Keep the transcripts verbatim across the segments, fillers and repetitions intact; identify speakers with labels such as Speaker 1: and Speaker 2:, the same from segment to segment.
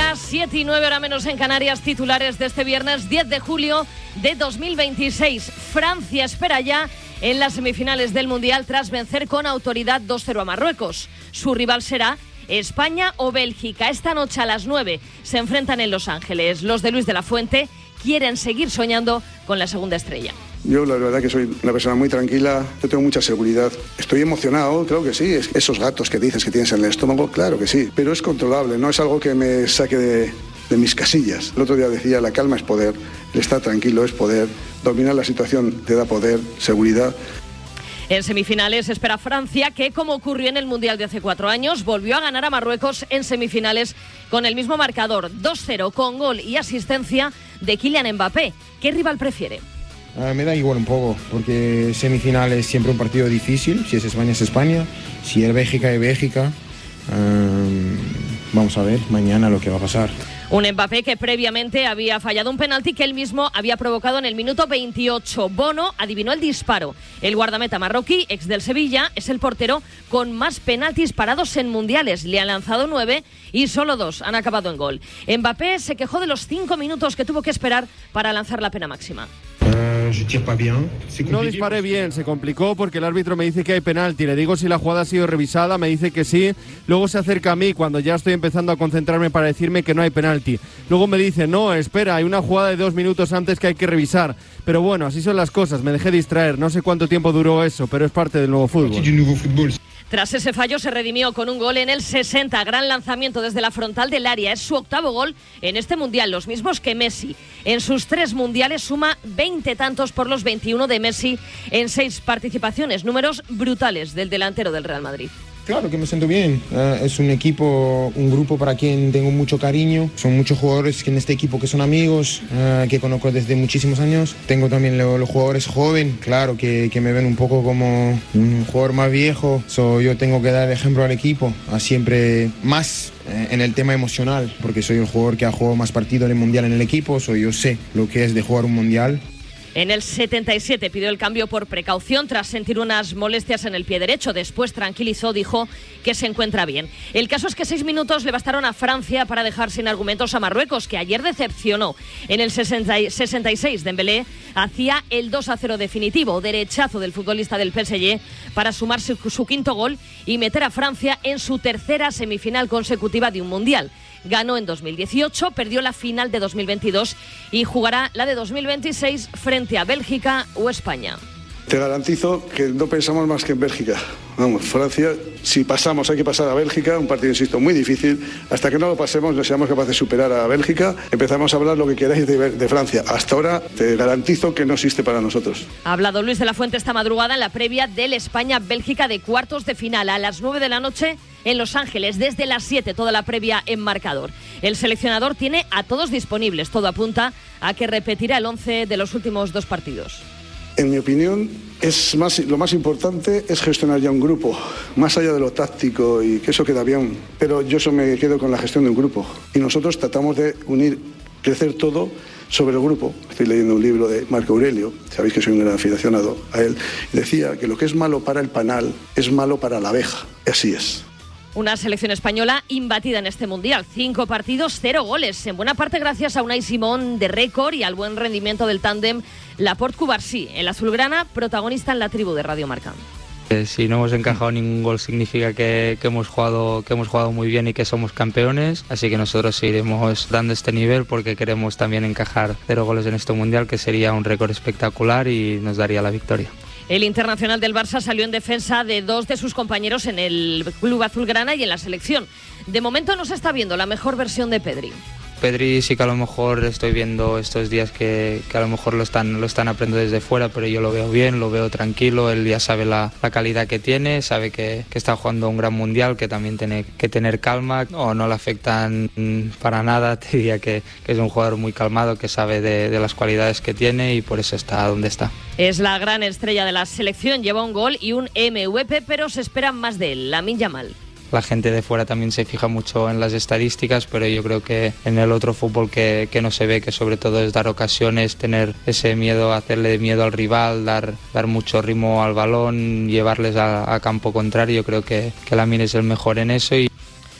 Speaker 1: día, siete y nueve hora menos en Canarias, titulares de este viernes diez de julio de dos mil veintiséis. Francia espera ya en las semifinales del Mundial tras vencer con autoridad dos cero a Marruecos. Su rival será España o Bélgica. Esta noche a las nueve se enfrentan en Los Ángeles. Los de Luis de la Fuente quieren seguir soñando con la segunda estrella.
Speaker 2: Yo la verdad que soy una persona muy tranquila, yo tengo mucha seguridad. Estoy emocionado, creo que sí. Esos gatos que dices que tienes en el estómago, claro que sí. Pero es controlable, no es algo que me saque de, de mis casillas. El otro día decía, la calma es poder, el estar tranquilo es poder, dominar la situación te da poder, seguridad.
Speaker 1: En semifinales espera Francia, que como ocurrió en el Mundial de hace cuatro años, volvió a ganar a Marruecos en semifinales con el mismo marcador, dos cero, con gol y asistencia de Kylian Mbappé. ¿Qué rival prefiere?
Speaker 3: Uh, me da igual un poco, porque semifinal es siempre un partido difícil. Si es España, es España. Si es Bélgica, es Bélgica. Um, vamos a ver mañana lo que va a pasar.
Speaker 1: Un Mbappé que previamente había fallado un penalti que él mismo había provocado en el minuto veintiocho. Bono adivinó el disparo. El guardameta marroquí, ex del Sevilla, es el portero con más penaltis parados en mundiales. Le han lanzado nueve y solo dos han acabado en gol. Mbappé se quejó de los cinco minutos que tuvo que esperar para lanzar la pena máxima.
Speaker 4: No disparé bien, se complicó porque el árbitro me dice que hay penalti. Le digo si la jugada ha sido revisada, me dice que sí. Luego se acerca a mí cuando ya estoy empezando a concentrarme para decirme que no hay penalti. Luego me dice, no, espera, hay una jugada de dos minutos antes que hay que revisar. Pero bueno, así son las cosas, me dejé distraer. No sé cuánto tiempo duró eso, pero es parte del nuevo fútbol.
Speaker 1: Tras ese fallo se redimió con un gol en el sesenta, gran lanzamiento desde la frontal del área. Es su octavo gol en este Mundial, los mismos que Messi. En sus tres mundiales suma veinte tantos por los veintiuno de Messi en seis participaciones, números brutales del delantero del Real Madrid.
Speaker 3: Claro que me siento bien, uh, es un equipo, un grupo para quien tengo mucho cariño, son muchos jugadores que en este equipo que son amigos, uh, que conozco desde muchísimos años. Tengo también lo, los jugadores jóvenes, claro, que, que me ven un poco como un jugador más viejo, so, yo tengo que dar ejemplo al equipo, a siempre más eh, en el tema emocional, porque soy el jugador que ha jugado más partidos en el Mundial en el equipo, so, yo sé lo que es de jugar un Mundial.
Speaker 1: En el setenta y siete pidió el cambio por precaución tras sentir unas molestias en el pie derecho. Después tranquilizó, dijo que se encuentra bien. El caso es que seis minutos le bastaron a Francia para dejar sin argumentos a Marruecos, que ayer decepcionó. En el sesenta y seis Dembélé hacía el dos a cero definitivo, derechazo del futbolista del P S G para sumar su, su quinto gol y meter a Francia en su tercera semifinal consecutiva de un Mundial. Ganó en dos mil dieciocho, perdió la final de dos mil veintidós y jugará la de dos mil veintiséis frente a Bélgica o España.
Speaker 2: Te garantizo que no pensamos más que en Bélgica. Vamos, Francia, si pasamos hay que pasar a Bélgica, un partido, insisto, muy difícil. Hasta que no lo pasemos, no seamos capaces de superar a Bélgica, empezamos a hablar lo que queráis de, de Francia. Hasta ahora te garantizo que no existe para nosotros.
Speaker 1: Ha hablado Luis de la Fuente esta madrugada en la previa del España-Bélgica de cuartos de final a las nueve de la noche en Los Ángeles, desde las siete, toda la previa en marcador. El seleccionador tiene a todos disponibles, todo apunta a que repetirá el once de los últimos dos partidos.
Speaker 2: En mi opinión, es más, lo más importante es gestionar ya un grupo, más allá de lo táctico y que eso queda bien. Pero yo eso me quedo con la gestión de un grupo. Y nosotros tratamos de unir, crecer todo sobre el grupo. Estoy leyendo un libro de Marco Aurelio, sabéis que soy un gran aficionado a él, y decía que lo que es malo para el panal es malo para la abeja. Y así es.
Speaker 1: Una selección española imbatida en este Mundial. Cinco partidos, cero goles. En buena parte gracias a Unai Simón de récord y al buen rendimiento del tándem Laporte-Cubarsí. El azulgrana, protagonista en la tribu de Radio Marca.
Speaker 5: Eh, si no hemos encajado ningún gol significa que, que, hemos jugado, que hemos jugado muy bien y que somos campeones. Así que nosotros seguiremos dando este nivel porque queremos también encajar cero goles en este Mundial, que sería un récord espectacular y nos daría la victoria.
Speaker 1: El internacional del Barça salió en defensa de dos de sus compañeros en el club azulgrana y en la selección. De momento no se está viendo la mejor versión de Pedri.
Speaker 5: Pedri sí que a lo mejor estoy viendo estos días que, que a lo mejor lo están, lo están aprendiendo desde fuera, pero yo lo veo bien, lo veo tranquilo, él ya sabe la, la calidad que tiene, sabe que, que está jugando un gran mundial, que también tiene que tener calma, o no le afectan para nada, te diría que, que es un jugador muy calmado, que sabe de, de las cualidades que tiene y por eso está donde está.
Speaker 1: Es la gran estrella de la selección, lleva un gol y un M V P, pero se espera más de él, Lamine Yamal.
Speaker 5: La gente de fuera también se fija mucho en las estadísticas, pero yo creo que en el otro fútbol que, que no se ve, que sobre todo es dar ocasiones, tener ese miedo, hacerle miedo al rival, dar, dar mucho ritmo al balón, llevarles a, a campo contrario, yo creo que, que Lamine es el mejor en eso. Y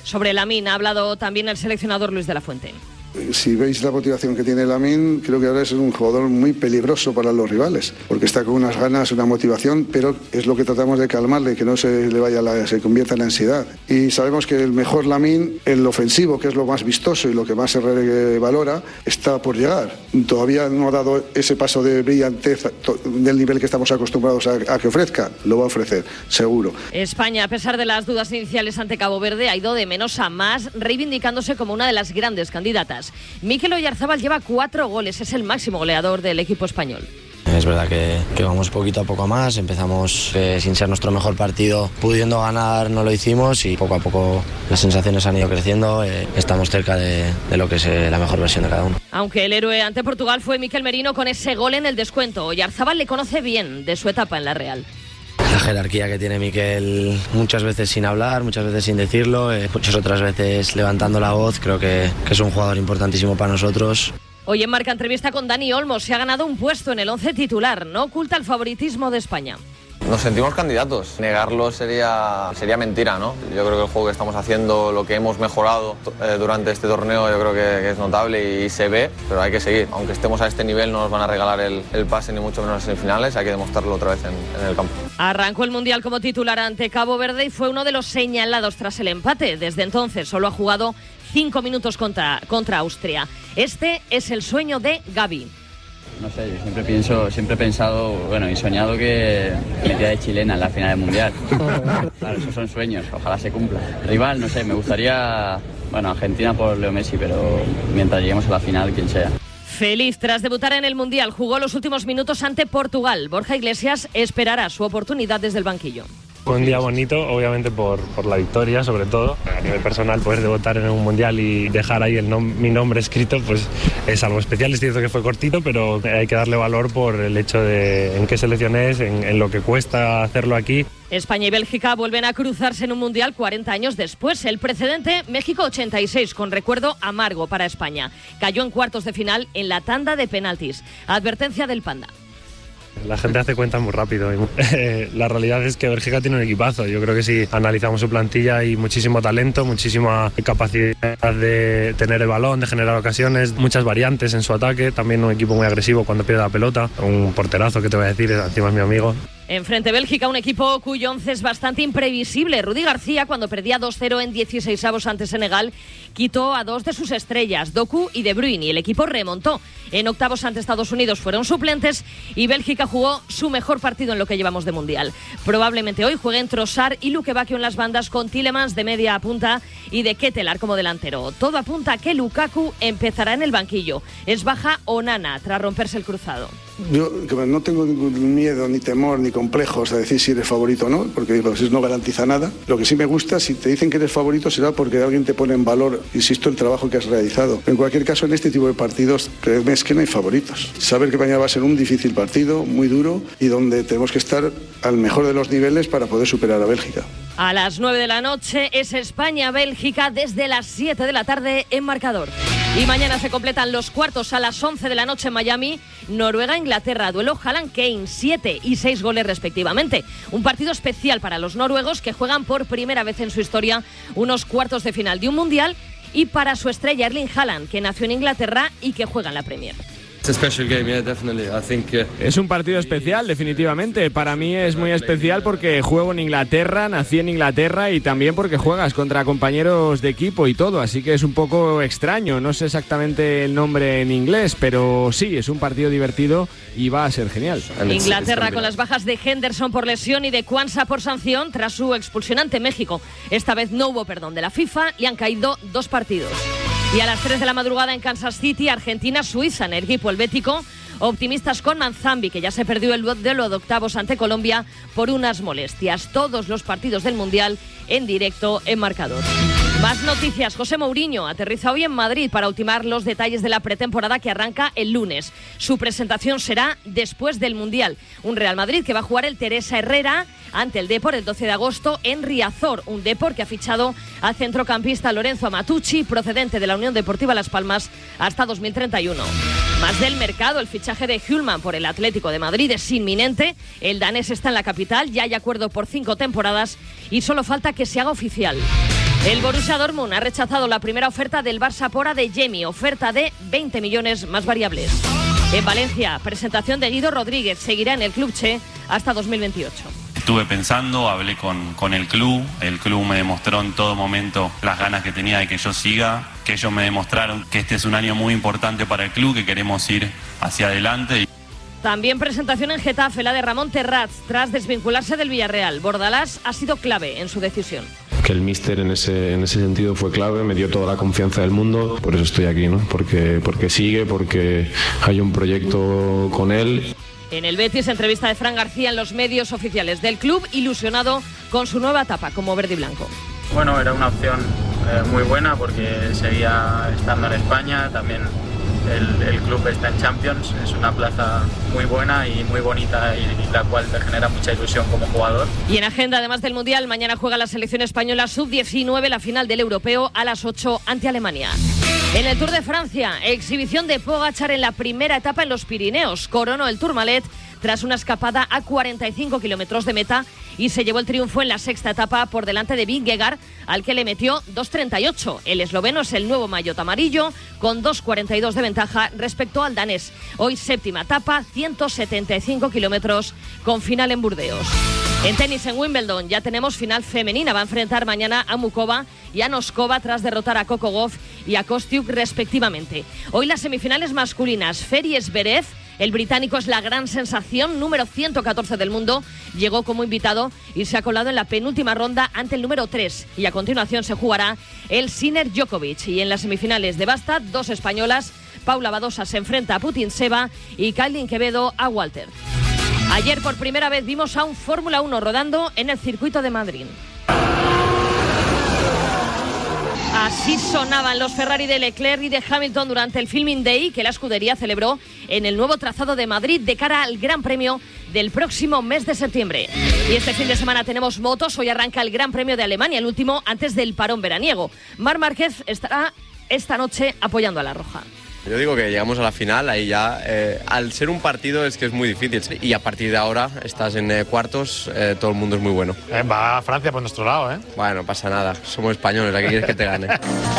Speaker 1: Sobre Lamine ha hablado también el seleccionador Luis de la Fuente.
Speaker 2: Si veis la motivación que tiene Lamine, creo que ahora es un jugador muy peligroso para los rivales, porque está con unas ganas, una motivación, pero es lo que tratamos de calmarle, que no se le vaya la, se convierta en ansiedad. Y sabemos que el mejor Lamine, el ofensivo, que es lo más vistoso y lo que más se re- valora, está por llegar. Todavía no ha dado ese paso de brillantez del nivel que estamos acostumbrados a, a que ofrezca. Lo va a ofrecer, seguro.
Speaker 1: España, a pesar de las dudas iniciales ante Cabo Verde, ha ido de menos a más, reivindicándose como una de las grandes candidatas. Mikel Oyarzabal lleva cuatro goles, es el máximo goleador del equipo español.
Speaker 6: Es verdad que, que vamos poquito a poco a más, empezamos eh, sin ser nuestro mejor partido, pudiendo ganar no lo hicimos y poco a poco las sensaciones han ido creciendo, eh, estamos cerca de, de lo que es eh, la mejor versión de cada uno.
Speaker 1: Aunque el héroe ante Portugal fue Mikel Merino con ese gol en el descuento, Oyarzabal le conoce bien de su etapa en la Real.
Speaker 6: La jerarquía que tiene Mikel, muchas veces sin hablar, muchas veces sin decirlo, eh, muchas otras veces levantando la voz, creo que, que es un jugador importantísimo para nosotros.
Speaker 1: Hoy en Marca entrevista con Dani Olmo, se ha ganado un puesto en el once titular, no oculta el favoritismo de España.
Speaker 7: Nos sentimos candidatos, negarlo sería, sería mentira, ¿no? Yo creo que el juego que estamos haciendo, lo que hemos mejorado eh, durante este torneo, yo creo que, que es notable y se ve, pero hay que seguir. Aunque estemos a este nivel no nos van a regalar el, el pase ni mucho menos en semifinales, hay que demostrarlo otra vez en, en el campo.
Speaker 1: Arrancó el Mundial como titular ante Cabo Verde y fue uno de los señalados tras el empate. Desde entonces solo ha jugado cinco minutos contra, contra Austria. Este es el sueño de Gavi.
Speaker 8: No sé, yo siempre pienso, siempre he pensado, bueno, y soñado que metía de chilena en la final del Mundial. Claro, esos son sueños, ojalá se cumpla. Rival, no sé, me gustaría, bueno, Argentina por Leo Messi, pero mientras lleguemos a la final, quien sea.
Speaker 1: Feliz tras debutar en el Mundial, jugó los últimos minutos ante Portugal. Borja Iglesias esperará su oportunidad desde el banquillo.
Speaker 9: Fue un día bonito, obviamente por, por la victoria, sobre todo. A nivel personal, poder debutar en un mundial y dejar ahí el nom- mi nombre escrito, pues es algo especial. Es cierto que fue cortito, pero hay que darle valor por el hecho de en qué selección es, en, en lo que cuesta hacerlo aquí.
Speaker 1: España y Bélgica vuelven a cruzarse en un mundial cuarenta años después. El precedente, México ochenta y seis, con recuerdo amargo para España. Cayó en cuartos de final en la tanda de penaltis. Advertencia del Panda.
Speaker 9: La gente hace cuentas muy rápido. La realidad es que Bélgica tiene un equipazo. Yo creo que si analizamos su plantilla hay muchísimo talento, muchísima capacidad de tener el balón, de generar ocasiones, muchas variantes en su ataque. También un equipo muy agresivo cuando pierde la pelota. Un porterazo, que te voy a decir, encima es mi amigo.
Speaker 1: Enfrente Bélgica, un equipo cuyo once es bastante imprevisible. Rudy García, cuando perdía dos cero en dieciseisavos ante Senegal, quitó a dos de sus estrellas, Doku y De Bruyne, y el equipo remontó. En octavos ante Estados Unidos fueron suplentes y Bélgica jugó su mejor partido en lo que llevamos de Mundial. Probablemente hoy jueguen Trossard y Luke Bacchio en las bandas, con Tielemans de media punta y de Ketelaere como delantero. Todo apunta a que Lukaku empezará en el banquillo. Es baja Onana tras romperse el cruzado.
Speaker 2: Yo no tengo ningún miedo, ni temor, ni complejos a decir si eres favorito o no, porque digo, eso no garantiza nada. Lo que sí me gusta, si te dicen que eres favorito, será porque alguien te pone en valor, insisto, el trabajo que has realizado. En cualquier caso, en este tipo de partidos, créeme, es que no hay favoritos. Saber que mañana va a ser un difícil partido, muy duro, y donde tenemos que estar al mejor de los niveles para poder superar a Bélgica.
Speaker 1: A las nueve de la noche es España-Bélgica desde las siete de la tarde en marcador. Y mañana se completan los cuartos a las once de la noche en Miami. Noruega-Inglaterra, duelo Haaland-Kane, siete y seis goles respectivamente. Un partido especial para los noruegos, que juegan por primera vez en su historia unos cuartos de final de un mundial, y para su estrella Erling Haaland, que nació en Inglaterra y que juega en la Premier.
Speaker 10: Es un partido especial, definitivamente. Para mí es muy especial porque juego en Inglaterra, nací en Inglaterra, y también porque juegas contra compañeros de equipo y todo, así que es un poco extraño. No sé exactamente el nombre en inglés, pero sí, es un partido divertido y va a ser genial.
Speaker 1: Inglaterra con las bajas de Henderson por lesión y de Quansah por sanción tras su expulsión ante México. Esta vez no hubo perdón de la FIFA y han caído dos partidos. Y a las tres de la madrugada en Kansas City, Argentina-Suiza, en el equipo helvético. Optimistas con Manzambi, que ya se perdió el duelo de octavos ante Colombia por unas molestias. Todos los partidos del Mundial en directo en marcador. Más noticias. José Mourinho aterriza hoy en Madrid para ultimar los detalles de la pretemporada que arranca el lunes. Su presentación será después del Mundial. Un Real Madrid que va a jugar el Teresa Herrera ante el Depor el doce de agosto en Riazor. Un Depor que ha fichado al centrocampista Lorenzo Amatucci, procedente de la Unión Deportiva Las Palmas, hasta dos mil treinta y uno. Más del mercado, el fichaje de Hjulmand por el Atlético de Madrid es inminente. El danés está en la capital, ya hay acuerdo por cinco temporadas y solo falta que se haga oficial. El Borussia Dortmund ha rechazado la primera oferta del Barça por Adeyemi, oferta de veinte millones más variables. En Valencia, presentación de Guido Rodríguez, seguirá en el Club Che hasta dos mil veintiocho.
Speaker 11: Estuve pensando, hablé con, con el club, el club me demostró en todo momento las ganas que tenía de que yo siga, que ellos me demostraron que este es un año muy importante para el club, que queremos ir hacia adelante.
Speaker 1: También presentación en Getafe, la de Ramón Terraz, tras desvincularse del Villarreal. Bordalás ha sido clave en su decisión.
Speaker 12: Que el míster en ese, en ese sentido fue clave, me dio toda la confianza del mundo, por eso estoy aquí, ¿no? Porque, porque sigue, porque hay un proyecto con él.
Speaker 1: En el Betis, entrevista de Fran García en los medios oficiales del club, ilusionado con su nueva etapa como verde y blanco.
Speaker 13: Bueno, era una opción eh, muy buena porque seguía estando en España, también el, el club está en Champions, es una plaza muy buena y muy bonita y, y la cual te genera mucha ilusión como jugador.
Speaker 1: Y en agenda, además del Mundial, mañana juega la selección española sub diecinueve, la final del Europeo a las ocho ante Alemania. En el Tour de Francia, exhibición de Pogačar en la primera etapa en los Pirineos. Coronó el Tourmalet tras una escapada a cuarenta y cinco kilómetros de meta y se llevó el triunfo en la sexta etapa por delante de Vingegaard, al que le metió dos treinta y ocho. El esloveno es el nuevo maillot amarillo, con dos cuarenta y dos de ventaja respecto al danés. Hoy séptima etapa, ciento setenta y cinco kilómetros, con final en Burdeos. En tenis, en Wimbledon, ya tenemos final femenina. Va a enfrentar mañana a Mukova y a Noskova tras derrotar a Coco Gauff y a Kostiuk respectivamente. Hoy las semifinales masculinas. Ferry Zverev, el británico, es la gran sensación, número ciento catorce del mundo. Llegó como invitado y se ha colado en la penúltima ronda ante el número tres. Y a continuación se jugará el Sinner Djokovic. Y en las semifinales de Bastad, dos españolas. Paula Badosa se enfrenta a Putintseva y Kailin Quevedo a Walter. Ayer por primera vez vimos a un Fórmula uno rodando en el circuito de Madrid. Así sonaban los Ferrari de Leclerc y de Hamilton durante el Filming Day que la escudería celebró en el nuevo trazado de Madrid de cara al Gran Premio del próximo mes de septiembre. Y este fin de semana tenemos motos. Hoy arranca el Gran Premio de Alemania, el último antes del parón veraniego. Marc Márquez estará esta noche apoyando a la Roja.
Speaker 14: Yo digo que llegamos a la final, ahí ya, eh, al ser un partido es que es muy difícil y a partir de ahora estás en eh, cuartos, eh, todo el mundo es muy bueno.
Speaker 15: Eh, va a Francia por nuestro lado, ¿eh?
Speaker 14: Bueno, no pasa nada, somos españoles, ¿a qué quieres que te gane?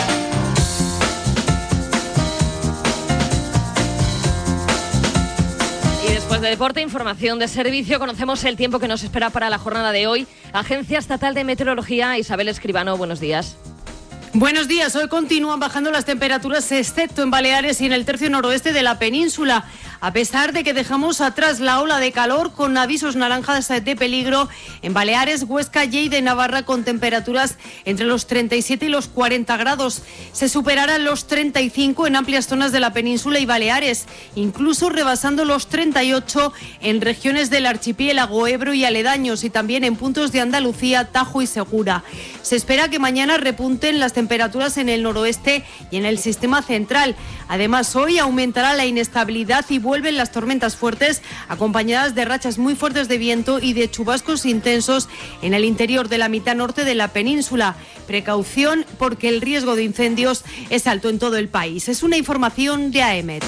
Speaker 1: Y después de deporte, información de servicio, conocemos el tiempo que nos espera para la jornada de hoy. Agencia Estatal de Meteorología, Isabel Escribano, buenos días.
Speaker 16: Buenos días. Hoy continúan bajando las temperaturas, excepto en Baleares y en el tercio noroeste de la península, a pesar de que dejamos atrás la ola de calor con avisos naranjas de peligro en Baleares, Huesca, Lleida y Navarra, con temperaturas entre los treinta y siete y los cuarenta grados. Se superarán los treinta y cinco en amplias zonas de la península y Baleares, incluso rebasando los treinta y ocho en regiones del archipiélago, Ebro y aledaños, y también en puntos de Andalucía, Tajo y Segura. Se espera que mañana repunten las temperaturas en el noroeste y en el sistema central. Además, hoy aumentará la inestabilidad y vuelven las tormentas fuertes, acompañadas de rachas muy fuertes de viento y de chubascos intensos en el interior de la mitad norte de la península. Precaución porque el riesgo de incendios es alto en todo el país. Es una información de A E M E T.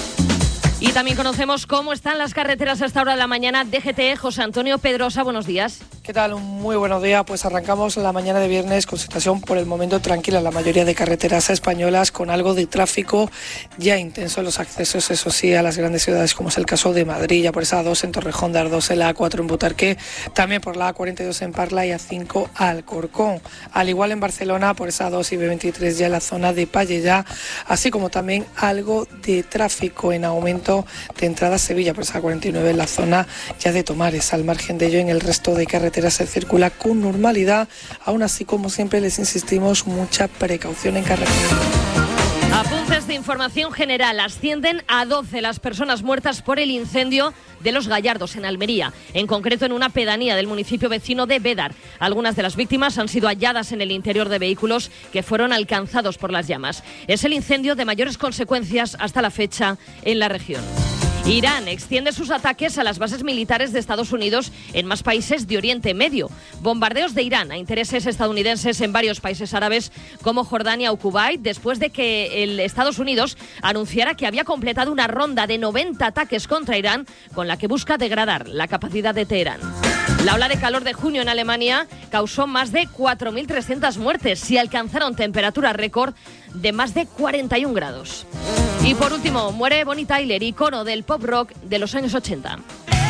Speaker 1: Y también conocemos cómo están las carreteras a esta hora de la mañana. D G T, José Antonio Pedrosa, buenos días.
Speaker 17: ¿Qué tal? Muy buenos días. Pues arrancamos la mañana de viernes con situación por el momento tranquila en la mayoría de carreteras españolas, con algo de tráfico ya intenso en los accesos, eso sí, a las grandes ciudades, como es el caso de Madrid, ya por esa A dos en Torrejón de Ardoz, en la A cuatro en Butarque, también por la A cuarenta y dos en Parla y A cinco Alcorcón. Al igual en Barcelona, por esa A dos y B veintitrés ya en la zona de Pallejà, así como también algo de tráfico en aumento de entrada a Sevilla, por esa A cuarenta y nueve en la zona ya de Tomares. Al margen de ello, en el resto de carreteras se circula con normalidad. Aún así, como siempre, les insistimos, mucha precaución en carretera.
Speaker 1: Apuntes de información general. Ascienden a doce las personas muertas por el incendio de Los Gallardos, en Almería, en concreto en una pedanía del municipio vecino de Bédar. Algunas de las víctimas han sido halladas en el interior de vehículos que fueron alcanzados por las llamas. Es el incendio de mayores consecuencias hasta la fecha en la región. Irán extiende sus ataques a las bases militares de Estados Unidos en más países de Oriente Medio. Bombardeos de Irán a intereses estadounidenses en varios países árabes como Jordania o Kuwait, después de que el Estados Unidos anunciara que había completado una ronda de noventa ataques contra Irán con la que busca degradar la capacidad de Teherán. La ola de calor de junio en Alemania causó más de cuatro mil trescientas muertes y alcanzaron temperaturas récord de más de cuarenta y un grados. Y por último, muere Bonnie Tyler, icono del pop rock de los años ochenta.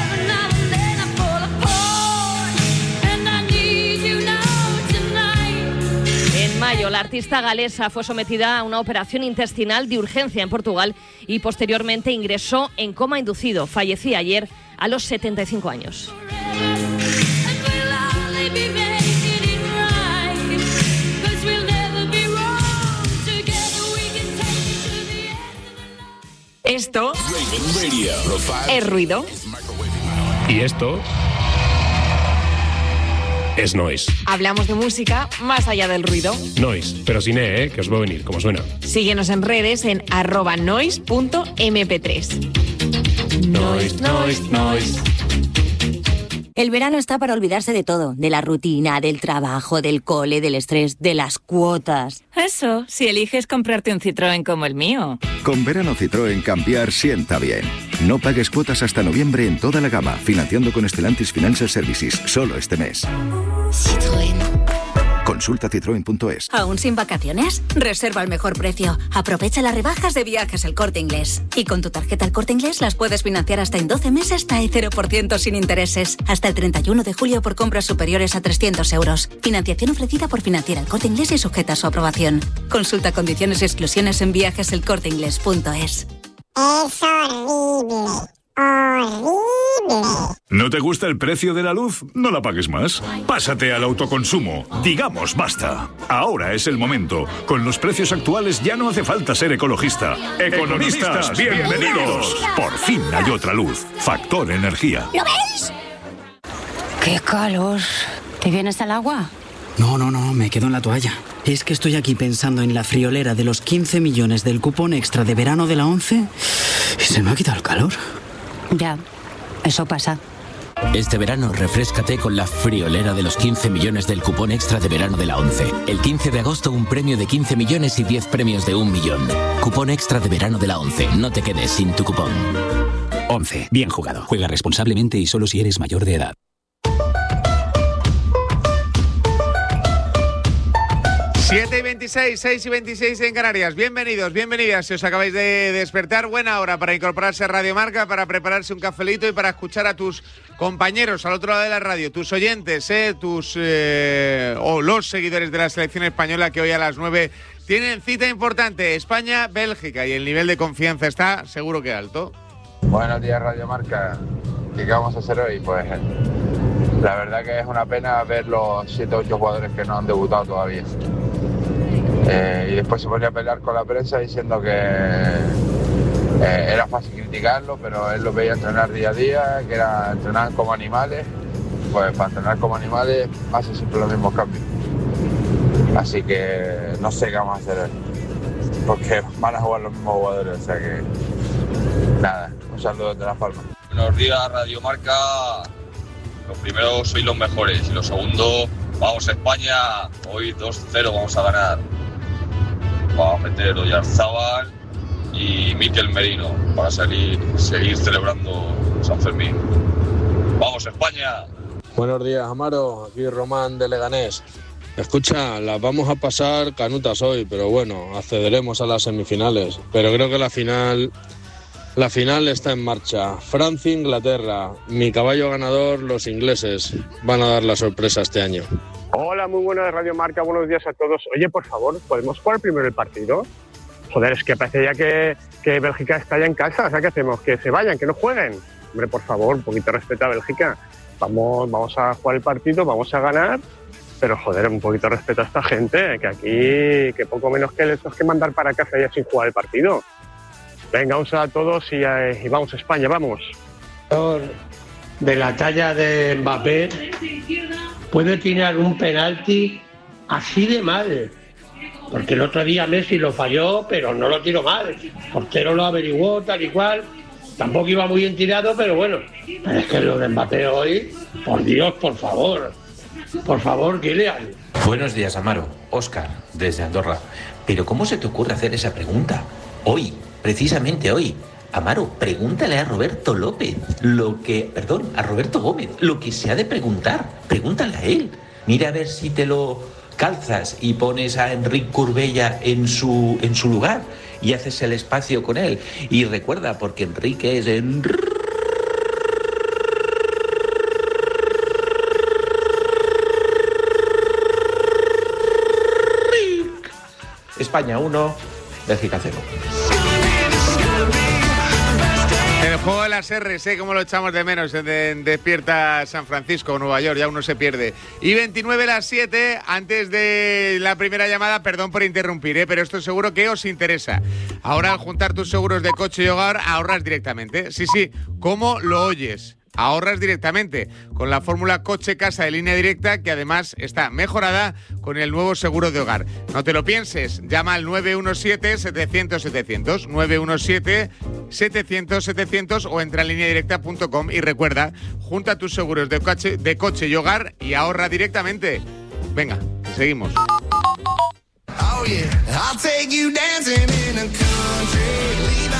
Speaker 1: En mayo, la artista galesa fue sometida a una operación intestinal de urgencia en Portugal y posteriormente ingresó en coma inducido. Fallecía ayer a los setenta y cinco años.
Speaker 18: Esto es ruido.
Speaker 19: Y esto es noise.
Speaker 18: Hablamos de música más allá del ruido.
Speaker 19: Noise, pero sin E, ¿eh? Que os va a venir, como suena.
Speaker 18: Síguenos en redes en arroba noise punto eme pe tres.
Speaker 19: Noise, noise, noise.
Speaker 20: El verano está para olvidarse de todo, de la rutina, del trabajo, del cole, del estrés, de las cuotas.
Speaker 21: Eso, si eliges comprarte un Citroën como el mío.
Speaker 22: Con verano Citroën cambiar sienta bien. No pagues cuotas hasta noviembre en toda la gama, financiando con Stellantis Financial Services, solo este mes.
Speaker 20: Citroën.
Speaker 22: Consulta citroen punto es.
Speaker 20: ¿Aún sin vacaciones? Reserva al mejor precio. Aprovecha las rebajas de Viajes El Corte Inglés. Y con tu tarjeta El Corte Inglés las puedes financiar hasta en doce meses hasta el cero por ciento sin intereses. Hasta el treinta y uno de julio por compras superiores a trescientos euros. Financiación ofrecida por Financiera El Corte Inglés y sujeta a su aprobación. Consulta condiciones y exclusiones en viajes el corte inglés punto es.
Speaker 23: Es horrible. Horrible.
Speaker 24: ¿No te gusta el precio de la luz? No la pagues más. Pásate al autoconsumo. Digamos basta. Ahora es el momento. Con los precios actuales ya no hace falta ser ecologista. Economistas, bienvenidos. Por fin hay otra luz. Factor Energía.
Speaker 23: ¿Lo veis?
Speaker 25: ¡Qué calor! ¿Te vienes al agua?
Speaker 26: No, no, no, me quedo en la toalla. Es que estoy aquí pensando en la friolera de los quince millones del cupón extra de verano de la ONCE y se me ha quitado el calor.
Speaker 25: Ya, eso pasa.
Speaker 27: Este verano refréscate con la friolera de los quince millones del cupón extra de verano de la ONCE. El quince de agosto un premio de quince millones y diez premios de un millón. Cupón extra de verano de la ONCE. No te quedes sin tu cupón.
Speaker 28: ONCE. Bien jugado. Juega responsablemente y solo si eres mayor de edad.
Speaker 29: siete y veintiséis, seis y veintiséis en Canarias. Bienvenidos, bienvenidas. Si os acabáis de despertar, buena hora para incorporarse a Radio Marca, para prepararse un cafelito y para escuchar a tus compañeros al otro lado de la radio, tus oyentes, eh, tus eh, o los seguidores de la selección española que hoy a las nueve tienen cita importante. España-Bélgica, y el nivel de confianza está seguro que alto.
Speaker 30: Buenos días, Radio Marca. ¿Qué vamos a hacer hoy? Pues la verdad que es una pena ver los siete o ocho jugadores que no han debutado todavía. Eh, y después se ponía a pelear con la prensa diciendo que eh, era fácil criticarlo, pero él lo veía entrenar día a día, que era entrenar como animales. Pues para entrenar como animales hace siempre los mismos cambios. Así que no sé qué vamos a hacer hoy, porque van a jugar los mismos jugadores, o sea que nada, un saludo desde Las Palmas.
Speaker 31: Buenos días, Radio Marca. Los primeros sois los mejores y los segundos, vamos a España, hoy dos cero vamos a ganar. Vamos a meter Oyarzábal y Mikel Merino para salir, seguir celebrando San Fermín. ¡Vamos España!
Speaker 32: Buenos días, Amaro, aquí Román de Leganés. Escucha, las vamos a pasar canutas hoy, pero bueno, accederemos a las semifinales. Pero creo que la final... La final está en marcha. Francia-Inglaterra. Mi caballo ganador, los ingleses. Van a dar la sorpresa este año.
Speaker 33: Hola, muy buenas Radio Marca. Buenos días a todos. Oye, por favor, ¿podemos jugar primero el partido? Joder, es que parece ya que, que Bélgica está ya en casa. O sea, ¿qué hacemos? Que se vayan, que no jueguen. Hombre, por favor, un poquito de respeto a Bélgica. Vamos, vamos a jugar el partido, vamos a ganar. Pero, joder, un poquito de respeto a esta gente. Que aquí, que poco menos que les tenemos que mandar para casa ya sin jugar el partido. Venga, un saludo a todos y, eh, y vamos a España, vamos.
Speaker 34: De la talla de Mbappé puede tirar un penalti así de mal, porque el otro día Messi lo falló, pero no lo tiró mal. El portero lo averiguó tal y cual, tampoco iba muy bien tirado, pero bueno. Pero es que lo de Mbappé hoy, por Dios, por favor, por favor, Kylian.
Speaker 35: Buenos días, Amaro. Óscar, desde Andorra. Pero ¿cómo se te ocurre hacer esa pregunta? Hoy, precisamente hoy.
Speaker 2: Amaro, pregúntale a Roberto López lo que, perdón, a Roberto Gómez, lo que se ha de preguntar. Pregúntale a él. Mira a ver si te lo calzas y pones a Enric Curbella en su, en su lugar y haces el espacio con él. Y recuerda, porque Enrique es Enrique. España uno, Bélgica cero.
Speaker 29: El juego de las R's, ¿eh? Como lo echamos de menos en, en Despierta San Francisco o Nueva York, ya uno se pierde. Y veintinueve las siete, antes de la primera llamada, perdón por interrumpir, ¿eh? Pero esto seguro que os interesa. Ahora, al juntar tus seguros de coche y hogar, ahorras directamente. Sí, sí, ¿cómo lo oyes? Ahorras directamente con la fórmula coche-casa de Línea Directa, que además está mejorada con el nuevo seguro de hogar. No te lo pienses, llama al nueve uno siete, setecientos, setecientos, nueve uno siete, setecientos, setecientos o entra en línea directa punto com y recuerda, junta tus seguros de coche, de coche y hogar y ahorra directamente. Venga, seguimos. Oh, yeah. I'll take you dancing in a country.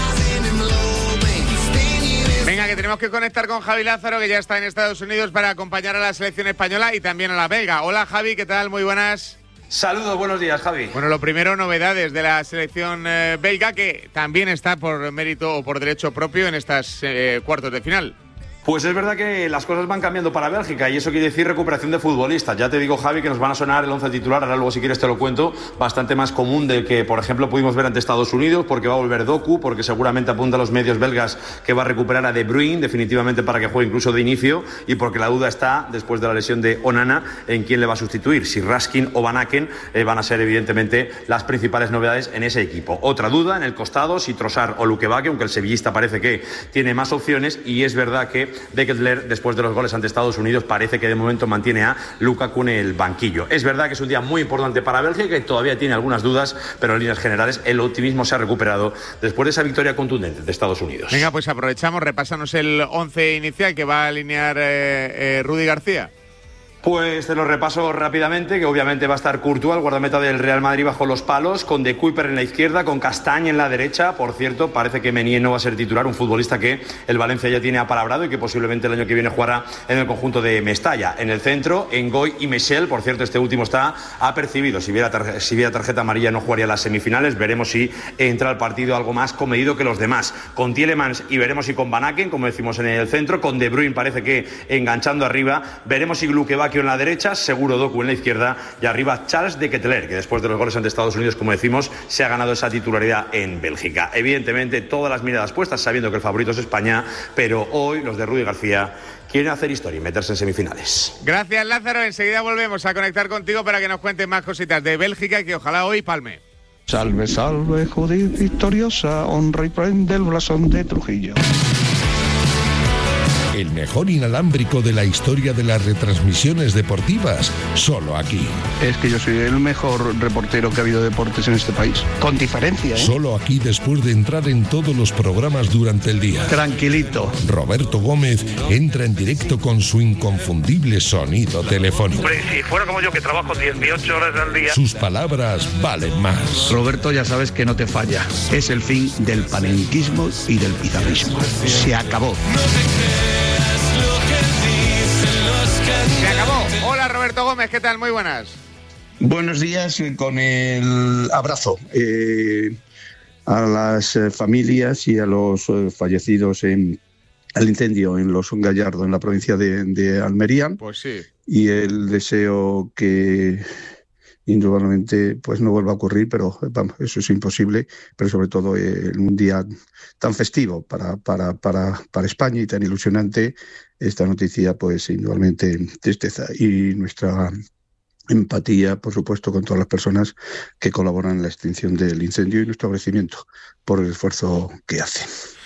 Speaker 29: Venga, que tenemos que conectar con Javi Lázaro, que ya está en Estados Unidos para acompañar a la selección española y también a la belga. Hola Javi, ¿qué tal? Muy buenas.
Speaker 3: Saludos, buenos días, Javi.
Speaker 29: Bueno, lo primero, novedades de la selección eh, belga, que también está por mérito o por derecho propio en estas eh, cuartos de final.
Speaker 3: Pues es verdad que las cosas van cambiando para Bélgica y eso quiere decir recuperación de futbolistas. Ya te digo, Javi, que nos van a sonar el once titular, ahora luego si quieres te lo cuento, bastante más común del que, por ejemplo, pudimos ver ante Estados Unidos, porque va a volver Doku, porque seguramente apunta a los medios belgas que va a recuperar a De Bruyne, definitivamente para que juegue incluso de inicio, y porque la duda está, después de la lesión de Onana, en quién le va a sustituir, si Raskin o Van Aken eh, van a ser evidentemente las principales novedades en ese equipo. Otra duda en el costado, si Trossard o Lukebake, aunque el sevillista parece que tiene más opciones, y es verdad que de Ketelaere, después de los goles ante Estados Unidos, parece que de momento mantiene a Lukaku en el banquillo. Es verdad que es un día muy importante para Bélgica y todavía tiene algunas dudas, pero en líneas generales el optimismo se ha recuperado después de esa victoria contundente de Estados Unidos.
Speaker 29: Venga, pues aprovechamos, repásanos el once inicial que va a alinear eh, eh, Rudy García.
Speaker 3: Pues te lo repaso rápidamente, que obviamente va a estar Courtois, el guardameta del Real Madrid, bajo los palos, con De Kuyper en la izquierda, con Castagne en la derecha. Por cierto, parece que Meunier no va a ser titular, un futbolista que el Valencia ya tiene apalabrado y que posiblemente el año que viene jugará en el conjunto de Mestalla. En el centro, Ngoy y Michel, por cierto, este último está apercibido. Si viera, tar- si viera tarjeta amarilla no jugaría las semifinales, veremos si entra al partido algo más comedido que los demás. Con Tielemans y veremos si con Van Aken, como decimos en el centro, con De Bruyne parece que enganchando arriba, veremos si Lukebake en la derecha, seguro Doku en la izquierda y arriba Charles de Ketelaere, que después de los goles ante Estados Unidos, como decimos, se ha ganado esa titularidad en Bélgica. Evidentemente, todas las miradas puestas, sabiendo que el favorito es España, pero hoy los de Rudy García quieren hacer historia y meterse en semifinales.
Speaker 29: Gracias, Lázaro. Enseguida volvemos a conectar contigo para que nos cuentes más cositas de Bélgica, que ojalá hoy palme.
Speaker 4: Salve, salve, Judith victoriosa, honra y prende el blasón de Trujillo.
Speaker 5: El mejor inalámbrico de la historia de las retransmisiones deportivas, solo aquí.
Speaker 4: Es que yo soy el mejor reportero que ha habido de deportes en este país, con diferencia, ¿eh?
Speaker 5: Solo aquí, después de entrar en todos los programas durante el día.
Speaker 4: Tranquilito.
Speaker 5: Roberto Gómez entra en directo con su inconfundible sonido telefónico.
Speaker 6: Hombre, si fuera como yo, que trabajo dieciocho horas al día.
Speaker 5: Sus palabras valen más.
Speaker 4: Roberto, ya sabes que no te falla. Es el fin del panenquismo y del pizarrismo. Se acabó.
Speaker 29: Se acabó. Hola, Roberto Gómez, ¿qué tal? Muy buenas.
Speaker 4: Buenos días, con el abrazo eh, a las eh, familias y a los eh, fallecidos en el incendio en Los Gallardo, en la provincia de, de Almería.
Speaker 29: Pues sí.
Speaker 4: Y el deseo que indudablemente pues no vuelva a ocurrir, pero vamos, eso es imposible, pero sobre todo eh, en un día tan festivo para, para, para, para España y tan ilusionante, esta noticia pues indudablemente tristeza y nuestra empatía, por supuesto, con todas las personas que colaboran en la extinción del incendio y nuestro agradecimiento por el esfuerzo que hacen.